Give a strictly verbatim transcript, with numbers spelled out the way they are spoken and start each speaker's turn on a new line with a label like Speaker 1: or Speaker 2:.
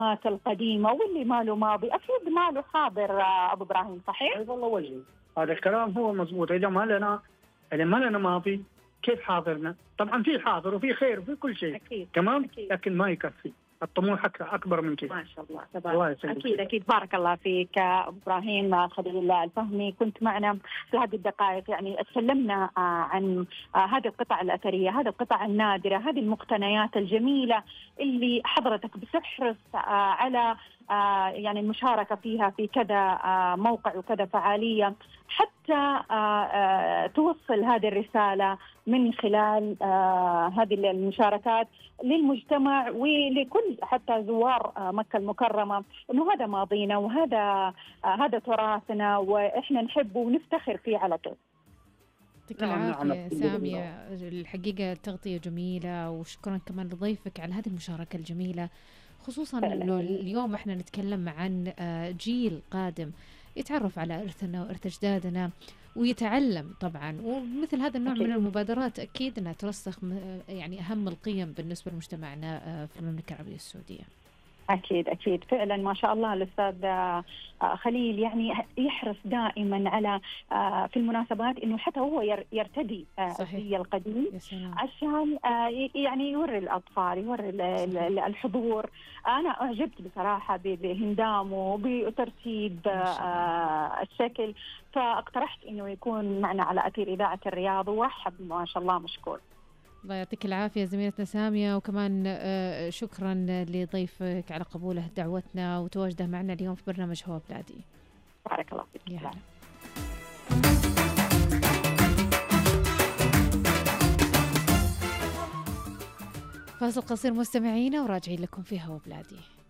Speaker 1: القديمة واللي ما له ماضي أكيد ما له حاضر. أبو إبراهيم صحيح؟
Speaker 2: أي والله وجهي هذا الكلام هو مضبوط. إذا ما لنا إذا ما لنا ماضي كيف حاضرنا؟ طبعا في حاضر وفي خير وفي كل شيء
Speaker 1: أكيد.
Speaker 2: تمام
Speaker 1: أكيد.
Speaker 2: لكن ما يكفي، الطموح أكبر من كذا.
Speaker 1: ما شاء الله تبارك. أكيد أكيد بارك الله فيك أبو إبراهيم خليل الله الفهمي، كنت معنا في هذه الدقائق. يعني تكلمنا عن هذه القطع الأثرية، هذه القطع النادرة، هذه المقتنيات الجميلة اللي حضرتك بتحرص على يعني المشاركة فيها في كذا موقع وكذا فعالية حتى توصل هذه الرسالة من خلال هذه المشاركات للمجتمع ولكل حتى زوار مكة المكرمة، إنه هذا ماضينا وهذا هذا تراثنا وإحنا نحبه ونفتخر فيه على طول.
Speaker 3: يعطيك العافية سامية، الحقيقة تغطية جميلة وشكرا كمان لضيفك على هذه المشاركة الجميلة، خصوصا انه اليوم احنا نتكلم عن جيل قادم يتعرف على ارثنا وارث اجدادنا ويتعلم طبعا، ومثل هذا النوع أكيد من المبادرات اكيد انها ترسخ يعني اهم القيم بالنسبه لمجتمعنا في المملكه العربيه السعوديه.
Speaker 1: أكيد أكيد فعلا ما شاء الله الأستاذ خليل يعني يحرص دائما على في المناسبات إنه حتى هو يرتدي الزي القديم عشان يعني يوري الأطفال يوري الحضور. أنا أعجبت بصراحة بهندامه وبترتيب الشكل، فاقترحت إنه يكون معنا على أثير إذاعة الرياض وحب ما شاء الله مشكور.
Speaker 3: الله يعطيك العافية زميلتنا سامية، وكمان شكرا لضيفك على قبوله دعوتنا وتواجده معنا اليوم في برنامج هوا بلادي.
Speaker 1: بارك الله فيك.
Speaker 3: يا فاصل قصير مستمعينا وراجعين لكم في هوا بلادي.